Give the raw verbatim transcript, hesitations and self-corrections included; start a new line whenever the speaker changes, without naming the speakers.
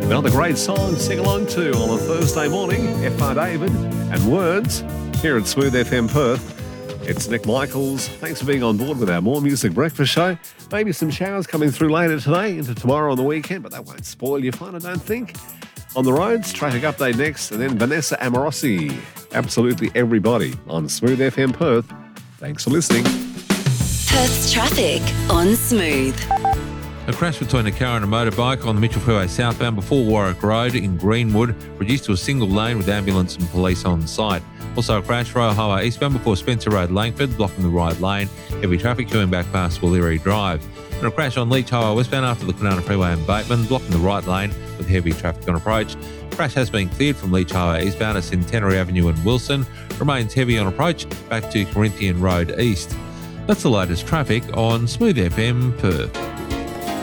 Another great song to sing along to on a Thursday morning. F R David and Words here at Smooth F M Perth. It's Nick Michaels. Thanks for being on board with our More Music Breakfast show. Maybe some showers coming through later today into tomorrow on the weekend, but that won't spoil your fun, I don't think. On the roads, traffic update next, and then Vanessa Amorosi. Absolutely everybody on Smooth F M Perth. Thanks for listening.
Perth's traffic on Smooth.
A crash between a car and a motorbike on the Mitchell Freeway southbound before Warwick Road in Greenwood reduced to a single lane with ambulance and police on site. Also a crash Royal Highway eastbound before Spencer Road Langford, blocking the right lane. Heavy traffic queuing back past Wallery Drive. And a crash on Leach Highway westbound after the Kwinana Freeway and Bateman, blocking the right lane with heavy traffic on approach. Crash has been cleared from Leach Highway eastbound at Centenary Avenue and Wilson. Remains heavy on approach back to Corinthian Road East. That's the latest traffic on Smooth F M Perth.